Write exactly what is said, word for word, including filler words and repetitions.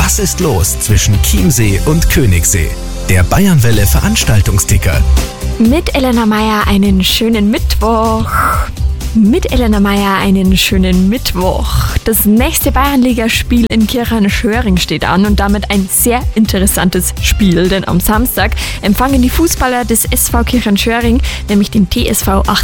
Was ist los zwischen Chiemsee und Königssee? Der Bayernwelle Veranstaltungsticker. Mit Elena Meier einen schönen Mittwoch. Mit Elena Meier einen schönen Mittwoch. Das nächste Bayernligaspiel in Kirchheim-Schöring steht an und damit ein sehr interessantes Spiel, denn am Samstag empfangen die Fußballer des S V Kirchheim-Schöring nämlich den T S V